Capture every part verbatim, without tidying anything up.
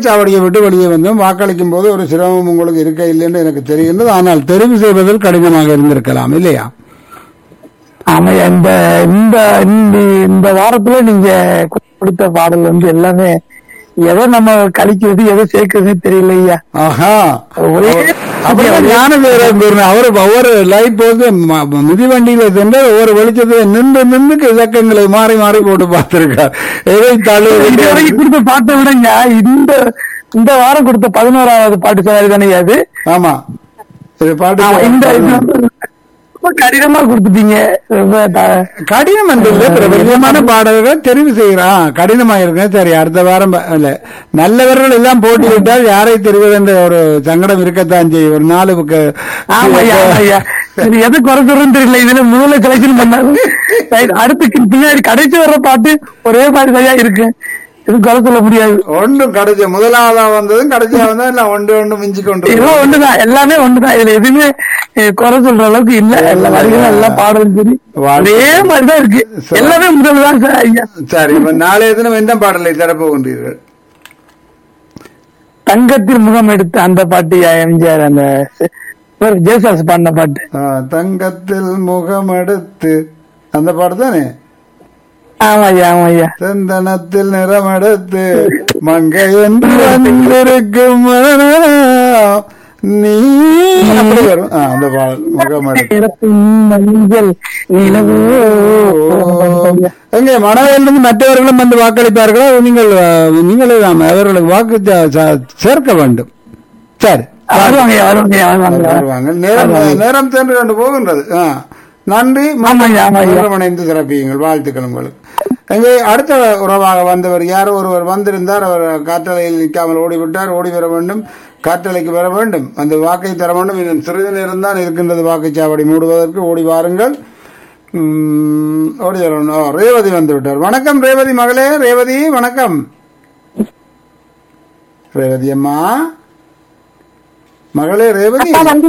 வாக்குச்சாவடியை விட்டு வெளியே வந்தோம். வாக்களிக்கும் போது ஒரு சிரமம் உங்களுக்கு இருக்க இல்லை என்று எனக்கு தெரிகின்றது. ஆனால் தெரிவு செய்வதில் கடினமாக இருந்திருக்கலாம் இல்லையா? ஆமா, இந்த இந்த இந்த வாரத்துல நீங்க கொடுத்த பாடல் வந்து எல்லாமே எதை நம்ம கழிக்கிறது எதை சேர்க்கறதுன்னு தெரியல ஐயா. ஆஹா, ஒரே ஞான அவர் ஒவ்வொரு லைட் போது மிதிவண்டியில சென்று ஒவ்வொரு வெளிச்சத்தை நின்று நின்று இலக்கங்களை மாறி மாறி போட்டு பார்த்திருக்கார். எதை தழுவி கொடுத்த பாட்டை விடங்க இந்த இந்த வாரம் கொடுத்த பதினோராவது பாட்டு சாரி தானே அது? ஆமா, பாட்டு இந்த கடினமா கொடுத்துட்டீங்க. கடினம் என்று பிரபலமான பாடல்கள் தெரிவு செய்யறான். கடினமா இருக்கு. சரி, அடுத்த வாரம் இல்ல நல்லவர்கள் எல்லாம் போட்டிவிட்டால் யாரை தெரிவது என்ற ஒரு சங்கடம் இருக்கத்தான் செய்யும். ஒரு நாளுக்கு எது குறை சொல்றேன்னு தெரியல. இதுல முதல்ல செலக்ஷன் பண்ணாரு, அடுத்து பின்னாடி கடைசி வர்ற பாட்டு ஒரே மாதிரி சரியா இருக்கு. இது குறை சொல்ல முடியாது. ஒன்றும் கடைசி முதலாவதா வந்ததும் கடைசியா வந்தா எல்லாம் ஒன்று ஒன்று மிஞ்சி கொண்டு எல்லாம் ஒண்ணுதான், எல்லாமே ஒண்ணுதான். இதுல எதுவுமே குறை சொல்ற அளவுக்கு இல்ல. எல்லா வரிகளும் எல்லா பாடலும் சரி அதே மாதிரிதான் இருக்கு. எல்லாமே முதல் தான் சார் ஐயா. சரி, நாளைய தினம் எந்த பாடலை தரப்போகின்றீர்கள்? தங்கத்தில் முகம் எடுத்து அந்த பாட்டு எம்ஜிஆர் அந்த ஜேசாஸ் பாடின பாட்டு. தங்கத்தில் முகம் எடுத்து அந்த பாட்டு தானே? ஆமாய்யா ஆமாய்யா. சந்தனத்தில் நிறம் எடுத்து மங்கை என்று வந்திருக்கும் நீ அப்படி வரும் அந்த பாடல். முகம் எடுத்து எங்க மனதிலிருந்து மற்றவர்களும் வந்து வாக்களிப்பார்களோ? நீங்கள் நீங்களே அவர்களுக்கு வாக்கு சேர்க்க வேண்டும். சரி, வருவாங்க. நேரம் நேரம் சென்று கொண்டு போகின்றது. நன்றி, இணைந்து சிறப்பியுங்கள். வாழ்த்துக்கள் உங்களுக்கு. எங்கே அடுத்த உறவாக வந்தவர் யாரோ ஒருவர் வந்திருந்தார். அவர் காற்றலையில் நிற்காமல் ஓடிவிட்டார். ஓடி வர வேண்டும், காற்றலைக்கு வர வேண்டும், அந்த வாக்கை தர வேண்டும். இன்னும் சிறிது நேரம் தான் இருக்கின்றது வாக்குச்சாவடி மூடுவதற்கு. ஓடி வாருங்கள், ஓடி வரணும். ரேவதி வந்து விட்டார். வணக்கம் ரேவதி மகளே. ரேவதி வணக்கம். ரேவதி அம்மா மகளே ரேவதி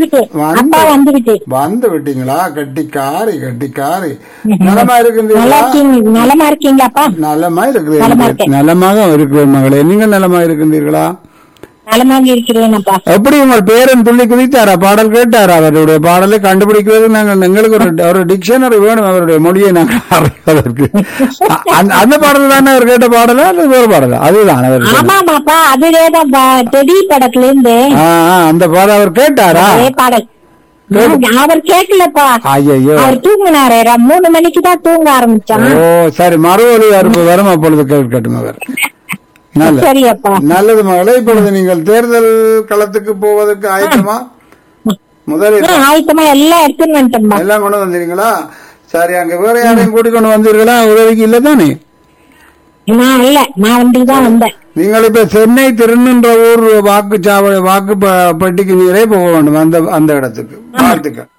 வந்து விட்டீங்களா? கட்டிக்காரி கட்டிக்காரி. நலமா இருக்கின்றீங்களா? நலமா இருக்கீங்களாப்பா? நலமா இருக்கிறீர்கள். நலமாக இருக்கிறேன் மகளே. நீங்கள் நலமா இருக்கின்றீர்களா? நலமாக இருக்கிறேன்ப்பா. எப்படி உங்கள் பேரன் துள்ளி குதித்தாரா? பாடல் கேட்டாரா? அவருடைய பாடலை கண்டுபிடிக்கிறது நாங்கள் எங்களுக்கு ஒரு ஒரு டிக்ஷனரி வேணும் அவருடைய மொழியை நாங்கள் அறிவதற்கு. அந்த பாடல் தானே அவர் கேட்ட பாடலா அது வேறு பாடலா? அதுதான் அவர். ஆமாமாப்பா, அதுதான் டெடி படத்துல இருந்து அந்த பாடல் அவர் கேட்டாரா? பாடல் அவர் கேட்கலப்பா. ஐயோ, அவர் தூங்கினாரு. மூணு மணிக்கு தான் தூங்க ஆரம்பிச்சான். ஓ சரி, மறு ஒலி அறுப்பு வரும் அப்பொழுது கேட்கட்டும் அவர். நல்லது மகளே. இப்பொழுது நீங்கள் தேர்தல் களத்துக்கு போவதற்கு ஆயத்தமா? முதலில் ஆயத்தமா எல்லாம் எடுத்துன்னு வந்துட்டோம். எல்லாம் கொண்டு வந்தீங்களா? சரி, அங்க வேற யாரையும் கூட்டிக் கொண்டு வந்தீர்களா? உதவிக்கு இல்ல தானே? நான் இல்ல, நான் வண்டிதான் வந்தேன். நீங்கள் இப்ப சென்னை திருநென்ற ஊர் வாக்குச்சாவடி வாக்கு பெட்டிக்கு நீரே போக வேண்டும் அந்த அந்த இடத்துக்கு. வாழ்த்துக்கள்.